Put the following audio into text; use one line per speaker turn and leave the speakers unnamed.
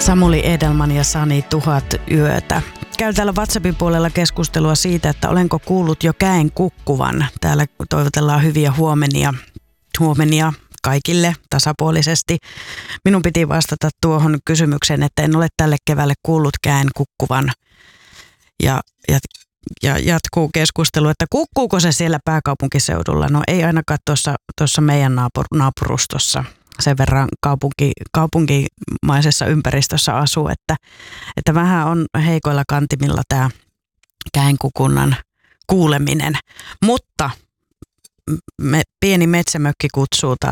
Samuli Edelman ja Sani 1000 yötä. Käyn täällä WhatsAppin puolella keskustelua siitä, että olenko kuullut jo käen kukkuvan. Täällä toivotellaan hyviä huomenia kaikille tasapuolisesti. Minun piti vastata tuohon kysymykseen, että en ole tälle keväälle kuullut käen kukkuvan. Ja jatkuu keskustelu, että kukkuuko se siellä pääkaupunkiseudulla? No ei ainakaan tuossa meidän naapurustossa. Sen verran kaupunkimaisessa ympäristössä asuu, että vähän on heikoilla kantimilla tämä käenkukunnan kuuleminen. Mutta pieni metsämökki kutsuu